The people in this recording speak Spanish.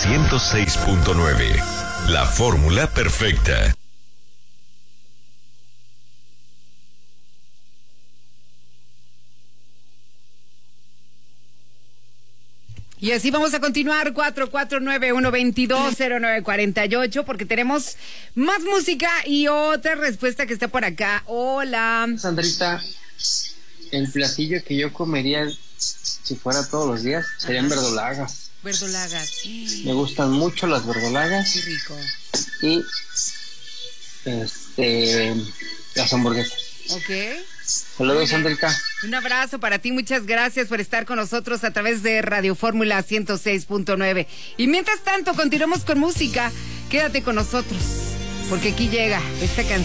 106.9. La fórmula perfecta. Y así vamos a continuar, 4491220948, porque tenemos más música y otra respuesta que está por acá. Hola. Sandrita, el platillo que yo comería si fuera todos los días serían verdolagas. Verdolagas. Me gustan mucho las verdolagas. Qué rico. Y las hamburguesas. Ok. Saludos, Sandrita. Un abrazo para ti, muchas gracias por estar con nosotros a través de Radio Fórmula 106.9. Y mientras tanto, continuamos con música. Quédate con nosotros, porque aquí llega esta canción.